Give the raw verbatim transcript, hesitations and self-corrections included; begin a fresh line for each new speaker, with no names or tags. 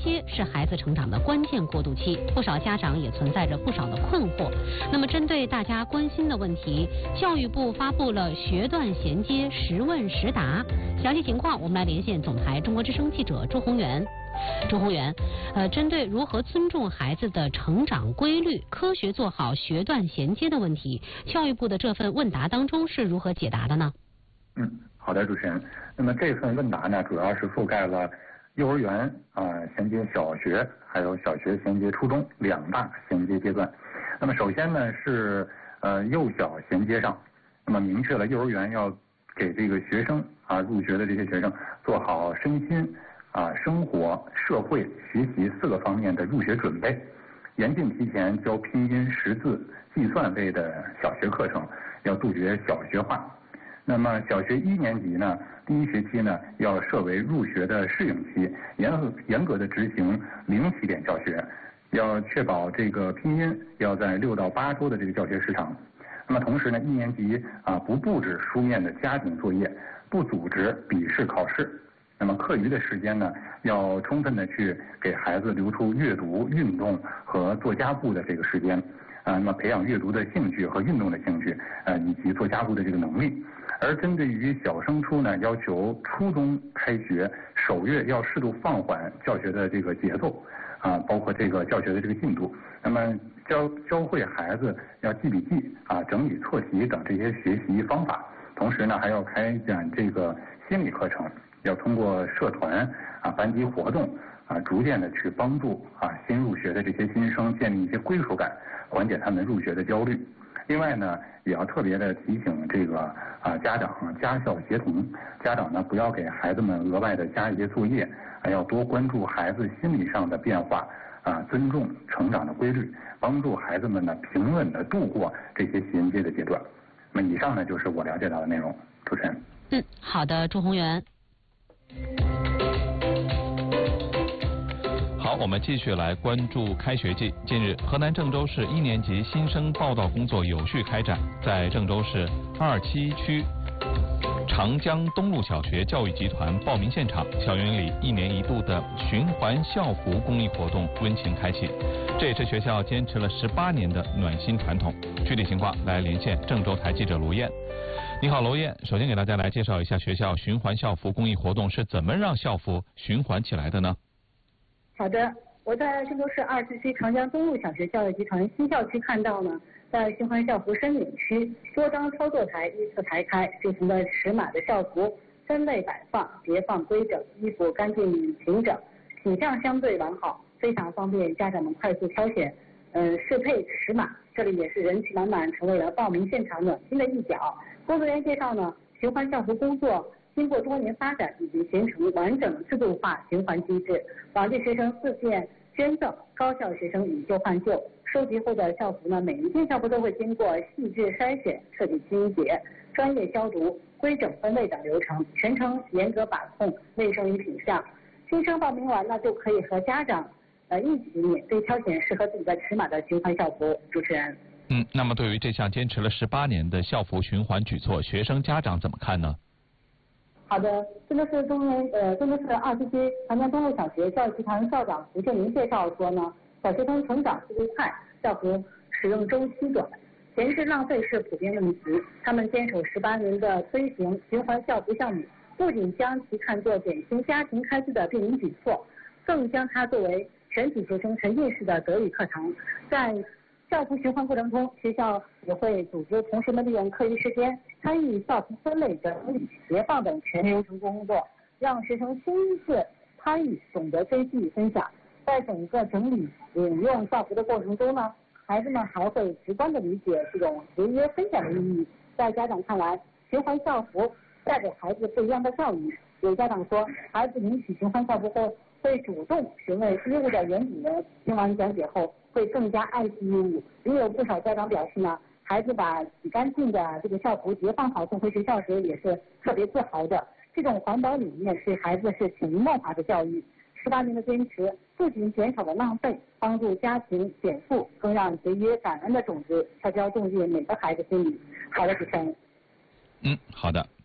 接是孩子成长的关键过渡期，不少家长也存在着不少的困惑。那么，针对大家关心的问题，教育部发布了学段衔接实问实答。详细情况，我们来连线总台中国之声记者朱宏元。朱宏元，呃，针对如何尊重孩子的成长规律，科学做好学段衔接的问题，教育部的这份问答当中是如何解答的呢？
嗯，好的，主持人。那么这份问答呢，主要是覆盖了幼儿园啊、呃、衔接小学，还有小学衔接初中两大衔接阶段。那么首先呢是呃幼小衔接上，那么明确了幼儿园要给这个学生啊入学的这些学生做好身心啊、生活、社会、学习四个方面的入学准备，严禁提前教拼音、识字、计算类的小学课程，要杜绝小学化。那么小学一年级呢，第一学期呢要设为入学的适应期，严格严格的执行零起点教学，要确保这个拼音要在六到八周的这个教学时长。那么同时呢，一年级啊不布置书面的家庭作业，不组织笔试考试。那么课余的时间呢，要充分的去给孩子留出阅读、运动和做家务的这个时间，啊，那么培养阅读的兴趣和运动的兴趣，呃，以及做家务的这个能力。而针对于小升初呢，要求初中开学首月要适度放缓教学的这个节奏，啊，包括这个教学的这个进度。那么教教会孩子要记笔记啊、整理错题等这些学习方法，同时呢，还要开展这个心理课程。要通过社团啊、班级活动啊，逐渐的去帮助啊新入学的这些新生建立一些归属感，缓解他们入学的焦虑。另外呢，也要特别的提醒这个啊家长家校协同，家长呢不要给孩子们额外的加一些作业，还要多关注孩子心理上的变化啊，尊重成长的规律，帮助孩子们呢平稳的度过这些衔接的阶段。那么以上呢就是我了解到的内容，主持人。
嗯，好的，朱宏元。
好，我们继续来关注开学季。近日，河南郑州市一年级新生报到工作有序开展，在郑州市二七区长江东路小学教育集团报名现场，校园里一年一度的循环校服公益活动温情开启。这也是学校坚持了十八年的暖心传统。具体情况来连线郑州台记者卢燕。你好，娄燕。首先给大家来介绍一下学校循环校服公益活动是怎么让校服循环起来的呢？
好的，我在郑州市二七区长江东路小学教育集团新校区看到呢，在循环校服申领区，多张操作台依次排开，进行了尺码的校服分类摆放，叠放规整，衣服干净平整，品相相对完好，非常方便家长们快速挑选，嗯、呃，适配尺码。这里也是人气满满，成为了报名现场暖心的一角。工作人员介绍呢，循环校服工作经过多年发展，已经形成完整制度化循环机制。往届学生自荐捐赠，高校学生以旧换旧。收集后的校服呢，每一件校服都会经过细致筛选、彻底清洁、专业消毒、规整分类等流程，全程严格把控卫生与品相。新生报名完呢，就可以和家长呃一起免费挑选适合自己的尺码的循环校服。主持人。
嗯，那么对于这项坚持了十八年的校服循环举措，学生家长怎么看呢？
好的，郑州市中原呃郑州市二七区长江东路小学教育集团校长胡建明介绍说呢，小学生成长速度快，校服使用周期短，闲置浪费是普遍问题。他们坚守十八年的推行循环校服项目，不仅将其看作减轻家庭开支的便民举措，更将它作为全体学生沉浸式的德育课堂。在校服循环过程中，学校也会组织同学们利用课余时间参与校服分类、整理、叠放等全流程工作，让学生亲自参与，懂得追记分享。在整个整理引用校服的过程中呢，孩子们还会直观地理解这种节约分享的意义。在家长看来，循环校服带给孩子不一样的教育。有家长说，孩子领取循环校服后会主动询问衣物的原理，听完讲解后会更加爱惜衣物。也有不少家长表示呢，孩子把洗干净的这个校服叠放好送回学校时，也是特别自豪的。这种环保理念对孩子是潜移默化的教育。十八年的坚持，不仅减少了浪费，帮助家庭减负，更让节约感恩的种子悄悄种进每个孩子心里。好的，主持人。
嗯，好的。